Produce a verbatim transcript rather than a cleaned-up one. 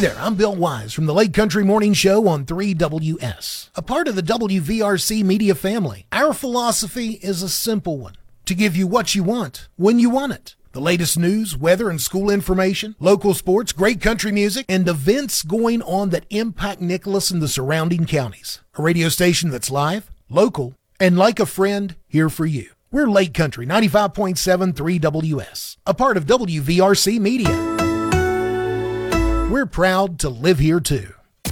there, I'm Bill Wise from the Lake Country Morning Show on three W S, a part of the W V R C media family. Our philosophy is a simple one: to give you what you want, when you want it. The latest news, weather, and school information, local sports, great country music, and events going on that impact Nicholas and the surrounding counties. A radio station that's live, local, and like a friend, here for you. We're Lake Country ninety-five point seven three W S, a part of W V R C Media. We're proud to live here too.